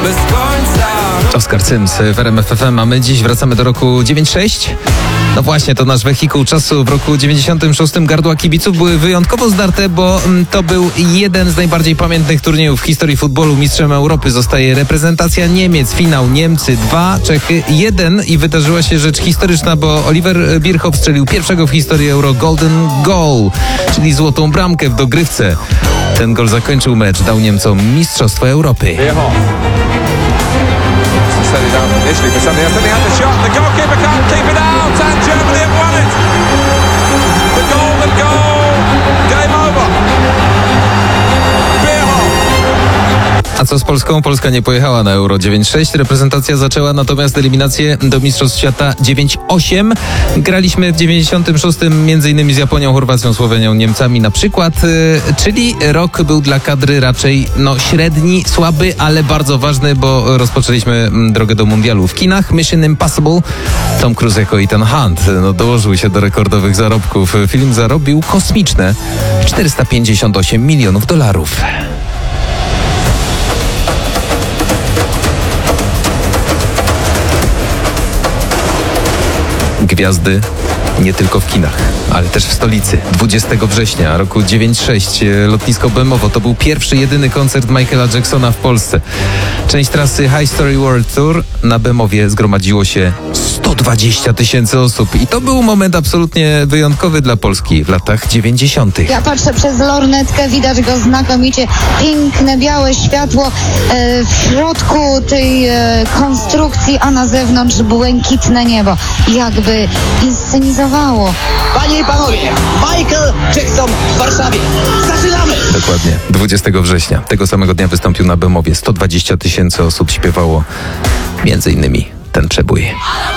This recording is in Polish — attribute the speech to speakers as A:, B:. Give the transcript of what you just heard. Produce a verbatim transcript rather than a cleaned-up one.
A: bez końca.
B: Oskar Cyms w R M F F M, a my dziś wracamy do roku dziewięćdziesiątego szóstego. No właśnie, to nasz wehikuł czasu. W roku dziewięćdziesiątym szóstym gardła kibiców były wyjątkowo zdarte, bo to był jeden z najbardziej pamiętnych turniejów w historii futbolu. Mistrzem Europy zostaje reprezentacja Niemiec. Finał Niemcy dwa, Czechy jeden i wydarzyła się rzecz historyczna, bo Oliver Bierhoff strzelił pierwszego w historii Euro Golden Goal, czyli złotą bramkę w dogrywce. Ten gol zakończył mecz, dał Niemcom Mistrzostwo Europy.
C: Bierhoff. Set it down initially for somebody else. Then they had the shot. The goalkeeper can't keep it out, and Germany have won it. The golden goal. Game over. Bierhoff.
B: A co z Polską? Polska nie pojechała na Euro dziewięćdziesiąt sześć. Reprezentacja zaczęła natomiast eliminację do Mistrzostw Świata dziewięćdziesiąt osiem. Graliśmy w dziewięćdziesiątym szóstym między innymi z Japonią, Chorwacją, Słowenią, Niemcami na przykład. Yy, czyli rok był dla kadry raczej no średni, słaby, ale bardzo ważny, bo rozpoczęliśmy drogę do mundialu w kinach. Mission Impossible. Tom Cruise jako Ethan Hunt no, dołożył się do rekordowych zarobków. Film zarobił kosmiczne czterysta pięćdziesiąt osiem milionów dolarów. Gwiazdy nie tylko w kinach, ale też w stolicy. dwudziestego września roku dziewięćdziesiątego szóstego lotnisko Bemowo to był pierwszy, jedyny koncert Michaela Jacksona w Polsce. Część trasy High Story World Tour. Na Bemowie zgromadziło się sto dwadzieścia tysięcy osób i to był moment absolutnie wyjątkowy dla Polski w latach dziewięćdziesiątych.
D: Ja patrzę przez lornetkę, widać go znakomicie. Piękne, białe światło e, w środku tej e, konstrukcji, a na zewnątrz błękitne niebo. Jakby inscenizowało.
E: Panie i panowie, Michael Jackson w Warszawie. Zaczynamy!
B: Dokładnie. dwudziestego września. Tego samego dnia wystąpił na Bemowie. sto dwadzieścia tysięcy osób śpiewało między innymi ten przebój.